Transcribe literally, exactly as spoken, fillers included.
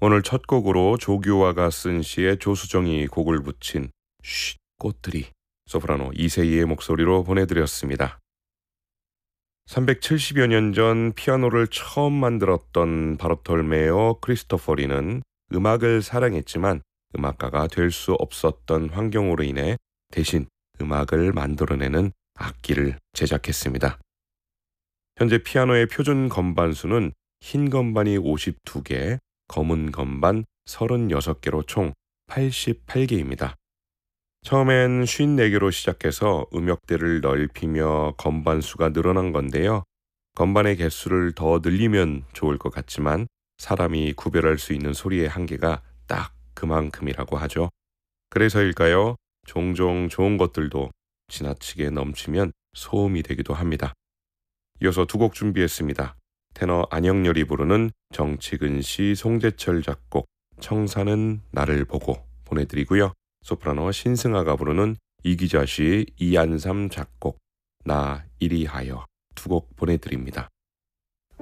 오늘 첫 곡으로 조규화가 쓴 시에 조수정이 곡을 붙인 쉿 꽃들이 소프라노 이세희의 목소리로 보내드렸습니다. 삼백칠십여 년 전 피아노를 처음 만들었던 바르톨메오 크리스토퍼리는 음악을 사랑했지만 음악가가 될 수 없었던 환경으로 인해 대신 음악을 만들어내는 악기를 제작했습니다. 현재 피아노의 표준 건반 수는 흰 건반이 오십이 개, 검은 건반 서른여섯 개로 총 팔십팔 개입니다. 처음엔 오십사 개로 시작해서 음역대를 넓히며 건반 수가 늘어난 건데요. 건반의 개수를 더 늘리면 좋을 것 같지만 사람이 구별할 수 있는 소리의 한계가 딱 그만큼이라고 하죠. 그래서일까요? 종종 좋은 것들도 지나치게 넘치면 소음이 되기도 합니다. 이어서 두 곡 준비했습니다. 테너 안영렬이 부르는 정치근 씨, 송재철 작곡 청사는 나를 보고 보내드리고요. 소프라노 신승아가 부르는 이기자 씨, 이안삼 작곡 나 이리하여 두 곡 보내드립니다.